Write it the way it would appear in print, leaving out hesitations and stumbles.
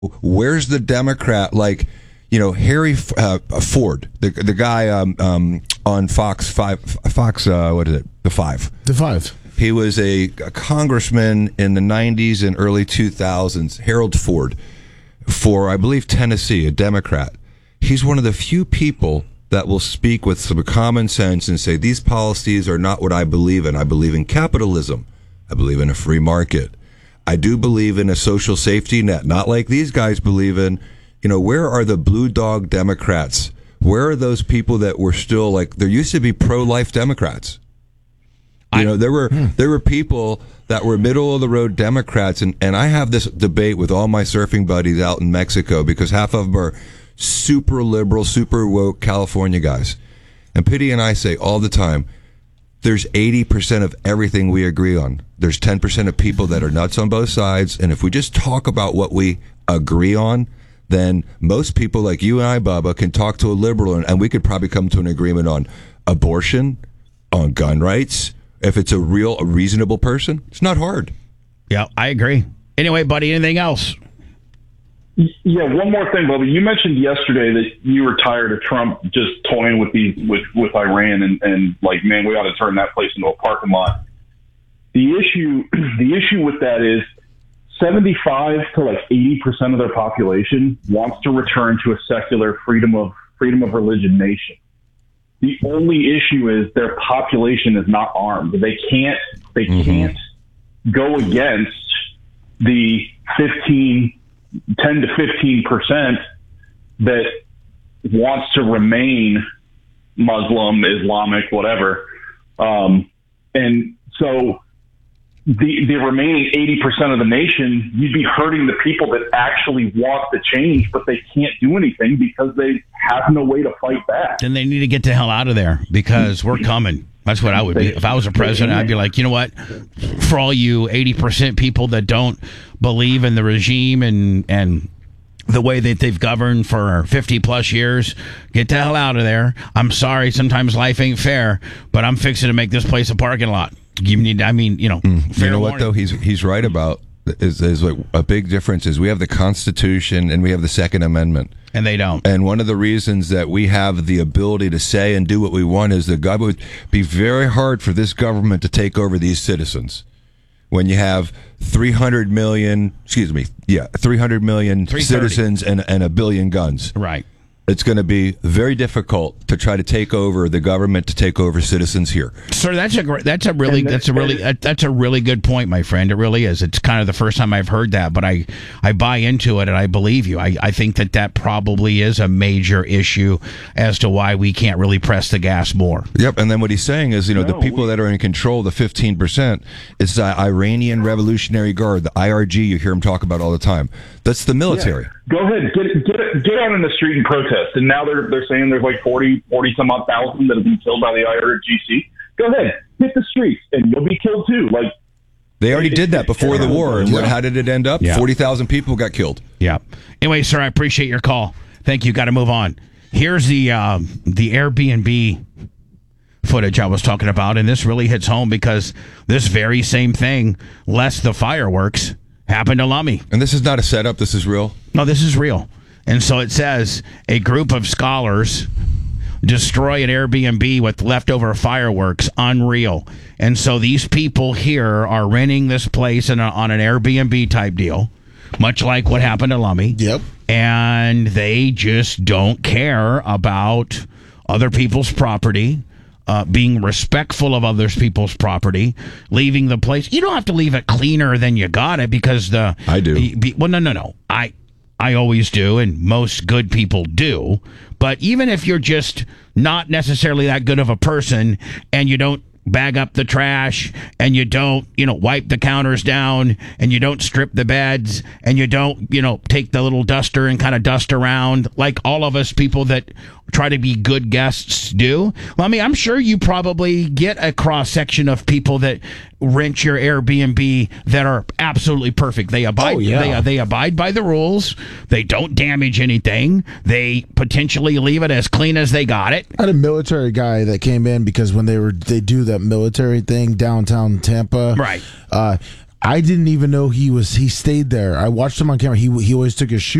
Where's the Democrat? Like, Harry Ford, the guy on Fox 5, what is it? The Five. He was a congressman in the 90s and early 2000s, Harold Ford, for, I believe, Tennessee, a Democrat. He's one of the few people that will speak with some common sense and say, these policies are not what I believe in. I believe in capitalism. I believe in a free market. I do believe in a social safety net, not like these guys believe in. Where are the blue dog Democrats? Where are those people that were still like, there used to be pro-life Democrats? There were people that were middle of the road Democrats, and I have this debate with all my surfing buddies out in Mexico because half of them are super liberal, super woke California guys. And Pity and I say all the time, there's 80% of everything we agree on. There's 10% of people that are nuts on both sides, and if we just talk about what we agree on, then most people like you and I, Bubba, can talk to a liberal, and we could probably come to an agreement on abortion, on gun rights. If it's a reasonable person, it's not hard. Yeah, I agree. Anyway, buddy, anything else? Yeah, one more thing, Bubba. You mentioned yesterday that you were tired of Trump just toying with Iran and like, man, we ought to turn that place into a parking lot. The issue with that is 75 to like 80% of their population wants to return to a secular freedom of religion nation. The only issue is their population is not armed. They can't go against the 10 to 15% that wants to remain Muslim, Islamic, whatever. And so the remaining 80% of the nation, you'd be hurting the people that actually want the change, but they can't do anything because they have no way to fight back. Then they need to get the hell out of there because we're coming. That's what I would be. If I was a president, I'd be like, you know what? For all you 80% people that don't believe in the regime and the way that they've governed for 50 plus years, get the hell out of there. I'm sorry. Sometimes life ain't fair, but I'm fixing to make this place a parking lot. You need, fair you know what, warning. though? He's right about is like a big difference is we have the Constitution and we have the Second Amendment. And they don't. And one of the reasons that we have the ability to say and do what we want is that God would be very hard for this government to take over these citizens. When you have 300 million citizens and a billion guns. Right. It's going to be very difficult to try to take over the government, to take over citizens here. Sir, that's a really good point, my friend. It really is. It's kind of the first time I've heard that, but I buy into it and I believe you. I think that probably is a major issue as to why we can't really press the gas more. Yep, and then what he's saying is, the people that are in control, the 15%, is the Iranian Revolutionary Guard, the IRG. You hear him talk about all the time. That's the military. Yeah. Go ahead, get out in the street and protest. And now they're saying there's like 40 some odd thousand that have been killed by the IRGC. Go ahead, hit the streets, and you'll be killed too. Like they already did that before the war, and how did it end up? 40,000 people got killed. Yeah. Anyway, sir, I appreciate your call. Thank you. Got to move on. Here's the Airbnb footage I was talking about, and this really hits home because this very same thing, less the fireworks, happened to Lummi. And this is not a setup. This is real. No, this is real. And so it says a group of scholars destroy an Airbnb with leftover fireworks. Unreal. And so these people here are renting this place on an Airbnb type deal, much like what happened to Lummi. Yep. And they just don't care about other people's property. Being respectful of other people's property, leaving the place. You don't have to leave it cleaner than you got it because I do. Well, no. I always do, and most good people do. But even if you're just not necessarily that good of a person and you don't bag up the trash and you don't, wipe the counters down and you don't strip the beds and you don't, take the little duster and kind of dust around like all of us people that try to be good guests do. Well, I'm sure you probably get a cross section of people that rent your Airbnb that are absolutely perfect. They abide. They abide by the rules. They don't damage anything. They potentially leave it as clean as they got it. I had a military guy that came in because when they do that military thing downtown Tampa, right? I didn't even know he stayed there. I watched him on camera. He always took his shoes